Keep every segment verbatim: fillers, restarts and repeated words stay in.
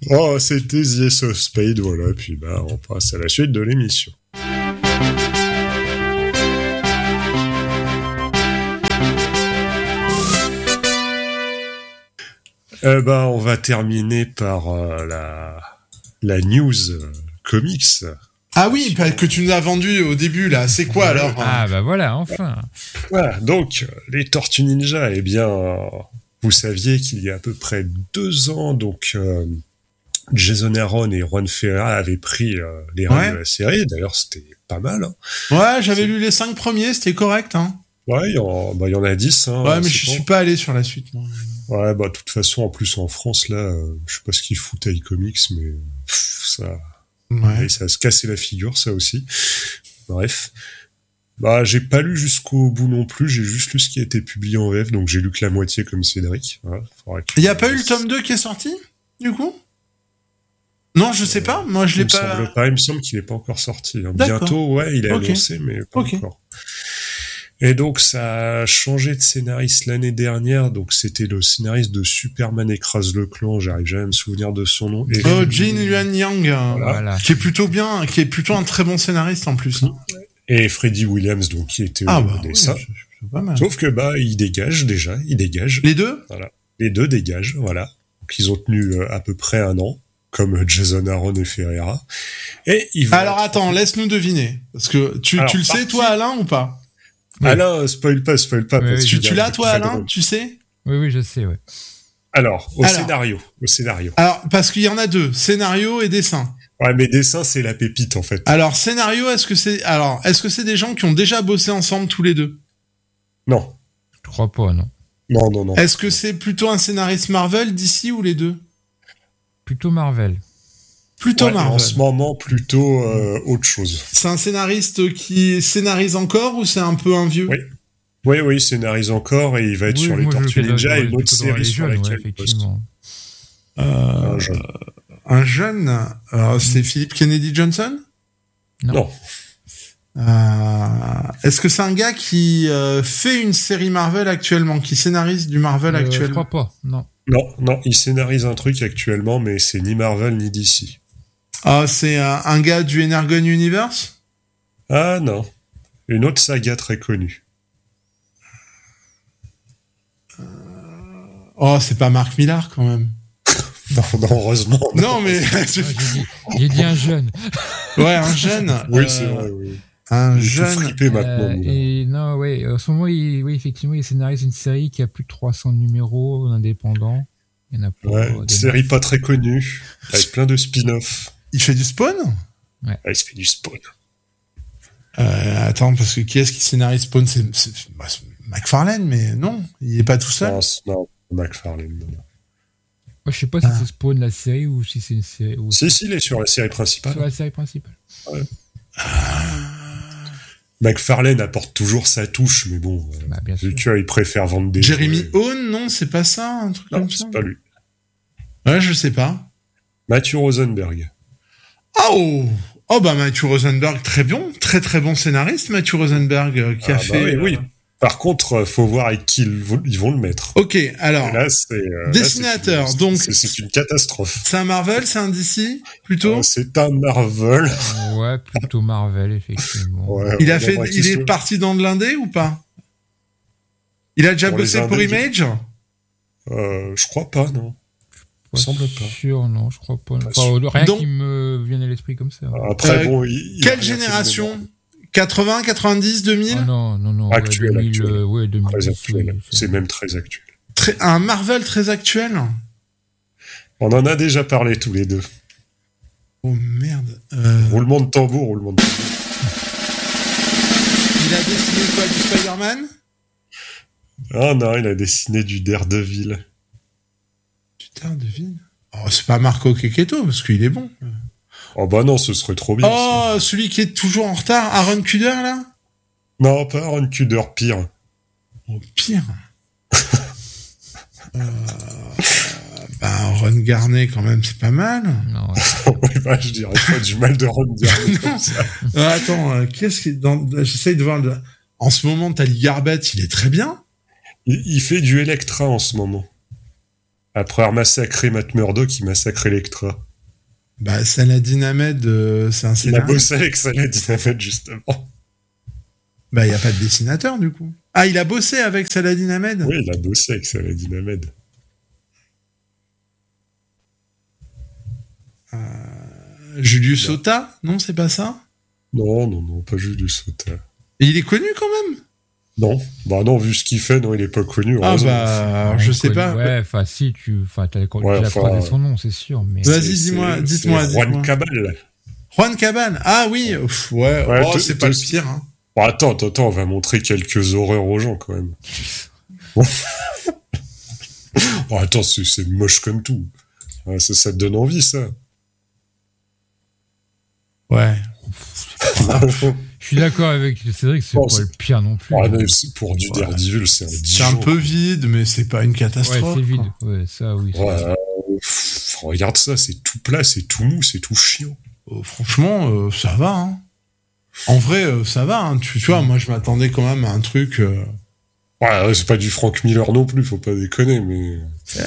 Oh, c'était The Ace of Spades, voilà. Puis bah, on passe à la suite de l'émission. Euh, bah, on va terminer par euh, la la news euh, comics. Ah oui, que tu nous as vendu au début là. C'est quoi alors? Ah bah voilà, enfin. Voilà, donc les Tortues Ninja, eh bien, euh, vous saviez qu'il y a à peu près deux ans, donc euh, Jason Aaron et Ron Ferreira avaient pris euh, les rênes Ouais. de la série. D'ailleurs, c'était pas mal. Hein. Ouais, j'avais lu les cinq premiers, c'était correct. Hein. Ouais, il y, en, bah, il y en a dix. Hein, ouais, mais je suis pas allé sur la suite. Moi. Ouais, bah de toute façon, en plus en France, là, euh, je sais pas ce qu'ils foutent à iComics, mais pff, ça... Ouais. Et ça a se casser la figure, ça aussi. Bref. Bah, j'ai pas lu jusqu'au bout non plus, j'ai juste lu ce qui a été publié en V F, donc j'ai lu que la moitié comme Cédric. Voilà, il y a pas eu le tome deux qui est sorti, du coup? Non, je sais pas, moi je l'ai pas... Il me semble pas, il me semble qu'il est pas encore sorti. Hein. Bientôt, ouais, il est okay. annoncé, mais pas okay. encore. Et donc, ça a changé de scénariste l'année dernière. Donc, c'était le scénariste de Superman écrase le clan. J'arrive jamais à me souvenir de son nom. Et oh, Jin Yuan Yang. Voilà. Voilà. Qui est plutôt bien, qui est plutôt un très bon scénariste en plus. Hein. Et Freddie Williams, donc, qui était ah, au bah, dessin. Oui, c'est pas mal. Sauf que, bah, il dégage déjà. Il dégage. Les deux? Voilà. Les deux dégagent. Voilà. Donc, ils ont tenu euh, à peu près un an. Comme Jason Aaron et Ferreira. Et ils vont Alors, attends, laisse-nous deviner. Parce que tu, Alors, tu le sais, parti... toi, Alain, ou pas? Oui. Alain, spoil pas, spoil pas. Oui, parce oui, tu, que tu l'as, toi, Alain, drôle. Tu sais? Oui, oui, je sais, ouais. Alors, au alors, scénario, au scénario. Alors, parce qu'il y en a deux, scénario et dessin. Ouais, mais dessin, c'est la pépite, en fait. Alors, scénario, est-ce que c'est, alors, est-ce que c'est des gens qui ont déjà bossé ensemble tous les deux? Non. Je crois pas, non. Non, non, non. Est-ce que c'est plutôt un scénariste Marvel d'ici ou les deux? Plutôt Marvel. Plutôt ouais, Marvel. En ce moment, plutôt euh, autre chose. C'est un scénariste qui scénarise encore ou c'est un peu un vieux? Oui. Oui, oui, il scénarise encore et il va être oui, sur les Tortues Ninja et une autre série sur laquelle il poste. Euh, un jeune. Un jeune Alors, c'est mmh. Philip Kennedy Johnson? Non. non. Euh, est-ce que c'est un gars qui euh, fait une série Marvel actuellement, qui scénarise du Marvel euh, actuellement? Je crois pas, non. Non, non, il scénarise un truc actuellement, mais c'est ni Marvel ni D C. Ah, c'est un, un gars du Energon Universe? Ah non, une autre saga très connue. Euh... Oh, c'est pas Mark Millar quand même. non, non, heureusement. Non, non mais ah, j'ai, dit, j'ai dit un jeune. Ouais, un jeune. oui, euh... c'est vrai. Oui. Un il jeune. Est tout frippé maintenant. Euh, et non, ouais, en ce moment, il, oui, effectivement, il scénarise une série qui a plus de trois cents numéros indépendants. Il y en a pas. Ouais, une série pas très connue, avec plein de spin-off. Il fait du Spawn? Ouais. Ah, il se fait du Spawn. Euh, attends, parce que qui est-ce qui scénarise Spawn? C'est, c'est, bah, c'est McFarlane, mais non, il est pas tout seul. Non, c'est, non McFarlane. Non. Moi, je sais pas ah. si c'est Spawn la série ou si c'est une série. Ou... Si, si, il est sur la série principale. Sur la série principale. Ouais. Ah. McFarlane apporte toujours sa touche, mais bon, bah, bien vu qu'il préfère vendre des. Jeremy Owen, non, c'est pas ça, un truc non, comme c'est ça. pas lui. Ouais, je sais pas. Matthew Rosenberg. Oh, oh bah Matthew Rosenberg, très bon, très très bon scénariste, Matthew Rosenberg, euh, qui ah a bah fait. Oui, euh... oui. Par contre, faut voir avec qui ils vont, ils vont le mettre. Ok, alors. Et là, c'est, euh, dessinateur, là, c'est une, donc. C'est, c'est une catastrophe. C'est un Marvel, c'est un D C, plutôt. Euh, c'est un Marvel. Ouais, plutôt Marvel, effectivement. Ouais, il a fait, il est soit... parti dans de l'indé ou pas? Il a déjà pour bossé pour Image? Euh, je crois pas, non. Pas semble pas. Sûr, non, je crois pas. Enfin, rien donc, qui me vienne à l'esprit comme ça. Après, euh, bon, il, quelle génération? quatre-vingts, quatre-vingt-dix, deux mille? Ah non, non, non. Actuel, ouais, deux mille, actuel. Euh, ouais, deux mille. Très actuel. Oui, c'est même très actuel. Très, un Marvel très actuel? On en a déjà parlé tous les deux. Oh merde. Euh... Roulement de tambour, roulement de tambour. Il a dessiné quoi, du Spider-Man? Ah non, il a dessiné du Daredevil. Du Daredevil? Oh, c'est pas Marco Keketto, parce qu'il est bon. Oh bah non, ce serait trop bien. Oh, ça. Celui qui est toujours en retard, Aaron Kuder, là? Non, pas Aaron Kuder, pire. Oh, pire. euh... Bah, Ron Garnet, quand même, c'est pas mal. Non, ouais. Oui, bah, je dirais pas du mal de Ron Garnet comme ça. Euh, attends, euh, qu'est-ce qui est dans... J'essaye de voir... Le... En ce moment, Tali Garbett, il est très bien. Il, il fait du Electra en ce moment. Après avoir massacré Matt Murdock, il massacre Elektra. Bah, Saladin Ahmed, euh, c'est un Il a scénariste. bossé avec Saladin Ahmed, justement. Bah, il n'y a pas de dessinateur, du coup. Ah, il a bossé avec Saladin Ahmed? Oui, il a bossé avec Saladin Ahmed. Euh, Julius Ota? Non, c'est pas ça? Non, non, non, pas Julius Ota. Et il est connu quand même? Non, bah non, vu ce qu'il fait, non, il est pas connu. Ah heureusement. bah, Ouais, je sais connu- pas. Ouais, enfin, si, tu. Enfin, t'as déjà Ouais, enfin, croisé son nom, c'est sûr, mais. Vas-y, C'est- dis-moi, c'est- dites-moi, c'est Juan dites-moi. Cabal. Juan Cabal. Ah oui, ouf, ouais, Ouais, oh, te- c'est te- pas le pire, hein. Bon, attends, attends, attends, on va montrer quelques horreurs aux gens, quand même. Oh, attends, c'est, c'est moche comme tout. Ouais, ça, ça te donne envie, ça. Ouais. Je suis d'accord avec Cédric, c'est Bon, pas c'est- le pire non plus. Ah, mais c'est pour du Ouais. Daredevil, c'est un C'est Dijon. un peu vide, mais c'est pas une Ouais, catastrophe. c'est vide. quoi. Ouais, ça, oui. c'est Ouais, vrai. euh, pff, regarde ça, c'est tout plat, c'est tout mou, c'est tout chiant. Euh, franchement, euh, ça va, hein. En vrai, euh, ça va, hein. Tu, tu vois, moi, je m'attendais quand même à un truc... euh, Ouais, ouais, c'est pas du Frank Miller non plus, faut pas déconner, mais...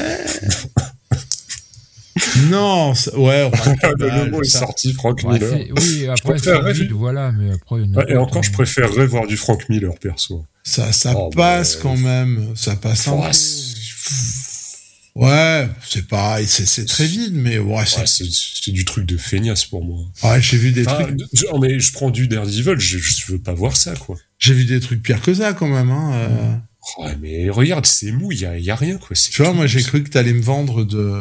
Non, ça- ouais, Juan le Cabal, mot est ça- sorti, Frank Ouais, Miller. c'est- oui, après, préférerais- c'est vide, voilà, mais après, il y en a Ouais, et d'autres, encore, je hein. préférerais voir du Frank Miller, perso. ça, ça Oh, passe bah, quand même. Ça passe un Ouais, peu. c'est... Ouais, c'est pareil, c'est, c'est très vide, mais ouais, c'est... Ouais, c'est, c'est du truc de feignasse pour moi. Ouais, j'ai vu des Enfin, trucs... je, non, mais je prends du Daredevil, je, je veux pas voir ça, quoi. J'ai vu des trucs pires que ça, quand même, hein. euh. Ouais, mais regarde, c'est mou, il y a, y a rien, quoi. C'est Tu vois, tout, moi, j'ai c'est- cru que t'allais me vendre de... euh,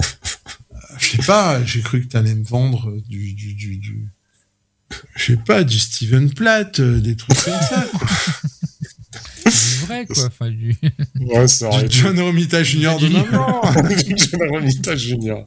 Je sais pas, j'ai cru que t'allais me vendre du... du, du, du... Je sais pas, du Steven Platt, euh, des trucs comme ça, quoi. C'est vrai, quoi. Enfin, du... Ouais, ça aurait Du John Romita Junior de maman. été John Romita Junior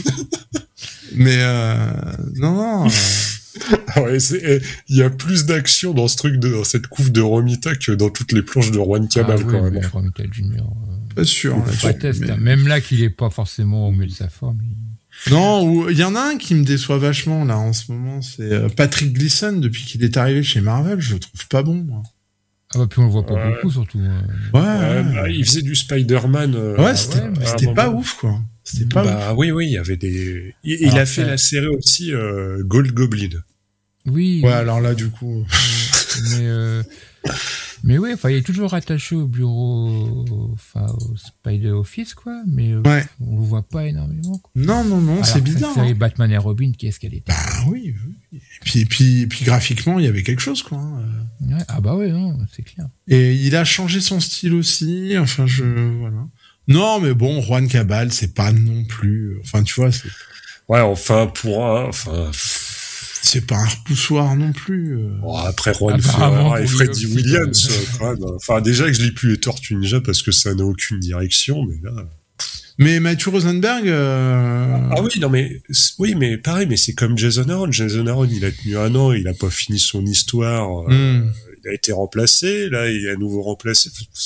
Mais euh, non, non. euh, Ouais, c'est, eh, il y a plus d'action dans ce truc, de, dans cette couve de Romita que dans toutes les planches de Juan Cabal, ah, oui, quand mais même. Romita Junior, euh, pas sûr. là-dessus, pas test, mais- hein. Même là, qu'il est pas forcément au mieux de sa forme. il- Non, ou- il y en a un qui me déçoit vachement là en ce moment, c'est euh, Patrick Gleason. Depuis qu'il est arrivé chez Marvel, je le trouve pas bon. Moi. Ah bah, puis on le voit pas Ouais. beaucoup, surtout. euh. Ouais, Ouais, ouais, bah, il faisait du Spider-Man. euh, ouais, c'était, ouais, mais à un c'était pas moment. ouf quoi. C'était pas ouf. Bah oui, oui, il y avait des. Il, il Alors, a fait ça- la série aussi euh, Gold Goblin. Oui. Ouais, alors là du coup. mais euh, mais oui, enfin, il est toujours attaché au bureau, enfin, au Spider Office, quoi. Mais euh, Ouais. on le voit pas énormément. Quoi. Non, non, non, Alors, c'est sa bizarre. série hein. Batman et Robin, qu'est-ce qu'elle était. Bah oui. oui. Et puis, et puis, et puis graphiquement, il y avait quelque chose quoi. hein. Ouais, ah bah ouais, non, c'est clair. Et il a changé son style aussi. Enfin, je voilà. Non, mais bon, Juan Cabal, c'est pas non plus. Enfin, tu vois, c'est, Ouais, enfin, pour un. Enfin. c'est pas un repoussoir non plus. euh. Bon, après Juan Apparemment, Ferreira et pour Freddy lui aussi, Williams, euh. euh, quand même. Enfin, déjà que je lis plus les Tortues Ninja parce que ça n'a aucune direction, mais là. Mais Matthew Rosenberg, euh... Ah oui, non, mais. Oui, mais pareil, mais c'est comme Jason Aaron. Jason Aaron, il a tenu un an, il a pas fini son histoire. euh, hmm. Il a été remplacé, là, il est à nouveau remplacé.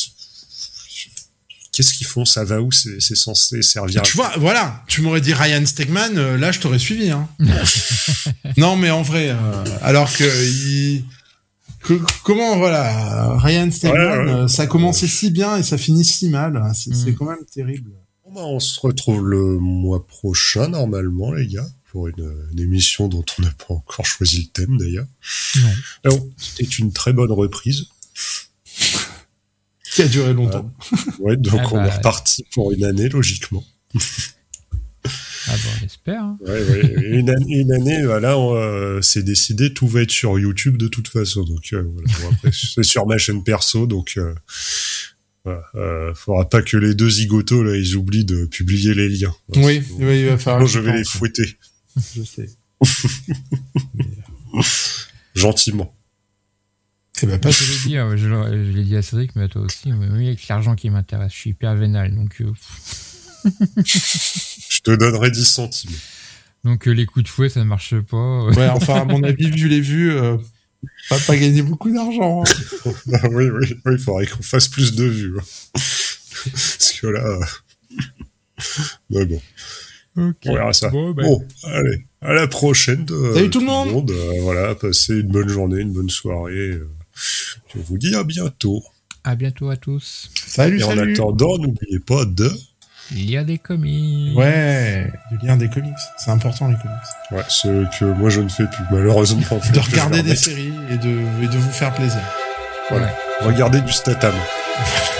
Qu'est-ce qu'ils font? Ça va où? C'est, c'est censé servir tu vois, voilà, tu m'aurais dit Ryan Stegman, euh, là je t'aurais suivi. Hein. Non, mais en vrai, euh, alors que il... que- comment voilà, Ryan Stegman, Ouais, ouais. euh, ça a commencé si bien et ça finit si mal. hein. C'est, Mm. c'est quand même terrible. Bon, bah, on se retrouve le mois prochain, normalement, les gars, pour une, une émission dont on n'a pas encore choisi le thème, d'ailleurs. Non. Alors, c'était une très bonne reprise. Qui a duré longtemps. Ouais, donc Ah on bah. est reparti pour une année, logiquement. Ah bon, on espère. Hein. Ouais, ouais. Une, an- une année, voilà, on, euh, c'est décidé, tout va être sur YouTube de toute façon. Donc, euh, voilà. Bon, après, c'est sur ma chaîne perso, donc euh, voilà, euh, faudra pas que les deux zigotos, là, ils oublient de publier les liens. Oui, Sinon, oui, il va falloir. sinon, que je vais les pense. fouetter, Je sais. gentiment. Eh ben, pas Je l'ai dit, euh, je, l'ai- je l'ai dit à Cédric, mais à toi aussi. Mais oui, avec l'argent qui m'intéresse, je suis hyper vénal. Donc, euh, Je te donnerai dix centimes. donc euh, les coups de fouet, ça ne marche pas. Ouais, enfin, à mon avis, vu les vues, euh, pas, pas gagner beaucoup d'argent. hein. Ah oui, oui, oui, il faudrait qu'on fasse plus de vues. hein. Parce que là... euh, Mais bon, Ok. on verra ça. Bon, ben, Bon, allez, à la prochaine. euh, Salut tout le monde. euh, Voilà, passez une bonne journée, une bonne soirée. euh, Je vous dis à bientôt. à bientôt à tous. Salut, Et en salut. attendant, n'oubliez pas de... Il y a des comics. Ouais, de lire des comics. C'est important, les comics. Ouais, ce que moi je ne fais plus, malheureusement. En fait, De regarder je vais des séries et de, et de vous faire plaisir. Voilà. Ouais. Regardez du Statham.